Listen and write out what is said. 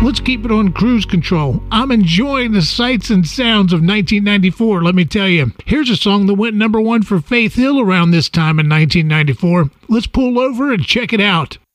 Let's keep it on cruise control. I'm enjoying the sights and sounds of 1994, let me tell you. Here's a song that went number one for Faith Hill around this time in 1994. Let's pull over and check it out.